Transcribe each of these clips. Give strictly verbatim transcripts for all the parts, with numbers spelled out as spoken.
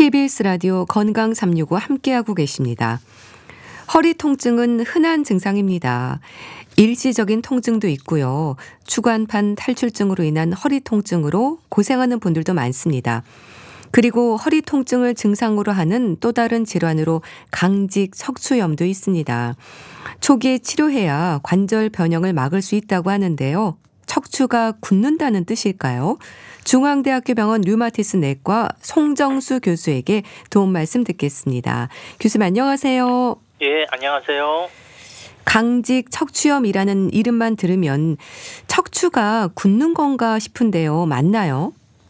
케이비에스 라디오 건강 삼육오 함께하고 계십니다. 허리 통증은 흔한 증상입니다. 일시적인 통증도 있고요. 추간판 탈출증으로 인한 허리 통증으로 고생하는 분들도 많습니다. 그리고 허리 통증을 증상으로 하는 또 다른 질환으로 강직 척추염도 있습니다. 초기에 치료해야 관절 변형을 막을 수 있다고 하는데요. 척추가 굳는다는 뜻일까요? 중앙대학교 병원 류마티스 내과 송정수 교수에게 도움 말씀 듣겠습니다. 교수님 안녕하세요. 예, 안녕하세요. 강직 척추염이라는 이름만 들으면 척추가 굳는 건가 싶은데요. 맞나요?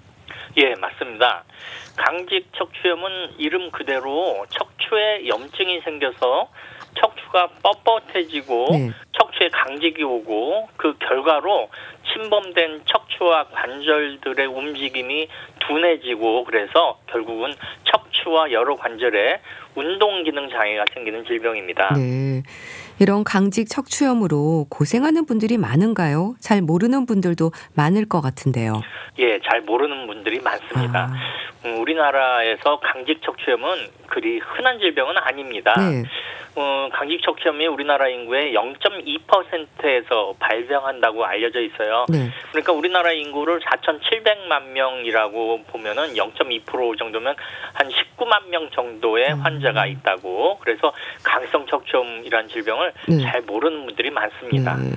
예, 맞습니다. 강직 척추염은 이름 그대로 척추에 염증이 생겨서 척추가 뻣뻣해지고 네. 척추에 강직이 오고 그 결과로 침범된 척추와 관절들의 움직임이 둔해지고 그래서 결국은 척추와 여러 관절에 운동 기능 장애가 생기는 질병입니다. 네. 이런 강직 척추염으로 고생하는 분들이 많은가요? 잘 모르는 분들도 많을 것 같은데요. 예, 잘 모르는 분들이 많습니다. 아. 음, 우리나라에서 강직 척추염은 그리 흔한 질병은 아닙니다. 네. 어, 강직 척추염이 우리나라 인구의 영 점 이 퍼센트에서 발병한다고 알려져 있어요. 네. 그러니까 우리나라 인구를 사천칠백만 명이라고 보면은 영 점 이 퍼센트 정도면 한 십구만 명 정도의 음. 환자가 있다고. 그래서 강성 척추염이라는 질병을 네. 잘 모르는 분들이 많습니다. 네.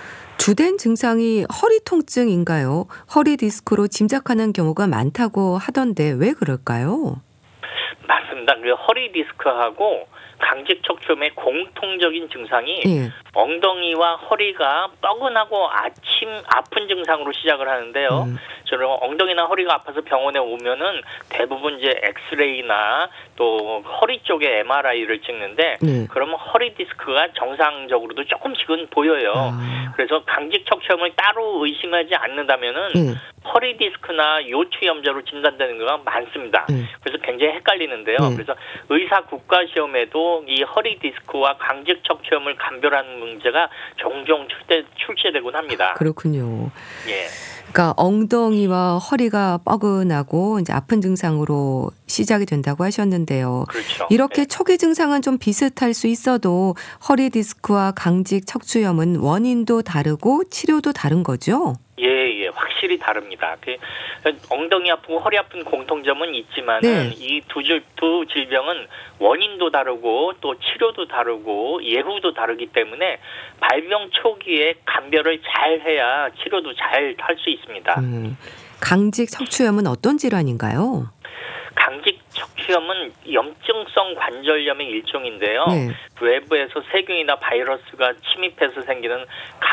주된 증상이 허리 통증인가요? 허리 디스크로 짐작하는 경우가 많다고 하던데 왜 그럴까요? 맞습니다. 그 허리 디스크하고 강직 척추염의 공통적인 증상이 예. 엉덩이와 허리가 뻐근하고 아침 아픈 증상으로 시작을 하는데요. 음. 저는 엉덩이나 허리가 아파서 병원에 오면은 대부분 이제 엑스레이나 또 허리 쪽에 엠알아이를 찍는데 네. 그러면 허리 디스크가 정상적으로도 조금씩은 보여요. 아. 그래서 강직 척추염을 따로 의심하지 않는다면은 예. 허리 디스크나 요추염자로 진단되는 경우가 많습니다. 예. 그래서 굉장히 헷갈리는데요. 네. 그래서 의사 국가 시험에도 이 허리 디스크와 강직 척추염을 감별하는 문제가 종종 출제, 출제되곤 합니다. 그렇군요. 예. 그러니까 엉덩이와 허리가 뻐근하고 이제 아픈 증상으로 시작이 된다고 하셨는데요. 그렇죠. 이렇게 네. 초기 증상은 좀 비슷할 수 있어도 허리 디스크와 강직 척추염은 원인도 다르고 치료도 다른 거죠? 예, 예, 확실히 다릅니다. 그 엉덩이 아프고 허리 아픈 공통점은 있지만은 네. 이 두 두 질병은 원인도 다르고 또 치료도 다르고 예후도 다르기 때문에 발병 초기에 감별을 잘 해야 치료도 잘 할 수 있습니다. 음. 강직 척추염은 어떤 질환인가요? 강직 척추염은 염증성 관절염의 일종인데요. 네. 외부에서 세균이나 바이러스가 침입해서 생기는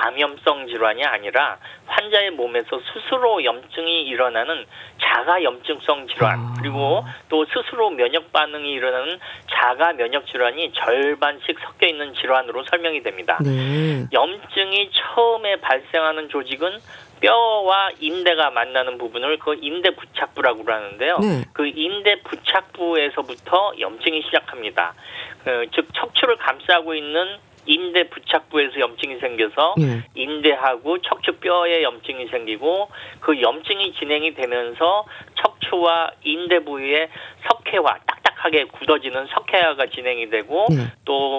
감염성 질환이 아니라 환자의 몸에서 스스로 염증이 일어나는 자가 염증성 질환, 아. 그리고 또 스스로 면역 반응이 일어나는 자가 면역 질환이 절반씩 섞여 있는 질환으로 설명이 됩니다. 네. 염증이 처음에 발생하는 조직은 뼈와 인대가 만나는 부분을 그 인대 부착부라고 하는데요. 네. 그 인대 부착부에서부터 염증이 시작합니다. 그, 즉 척추를 감싸고 있는 인대 부착부에서 염증이 생겨서 네. 인대하고 척추뼈에 염증이 생기고 그 염증이 진행이 되면서 척추와 인대 부위에 석회화, 딱딱하게 굳어지는 석회화가 진행이 되고 네. 또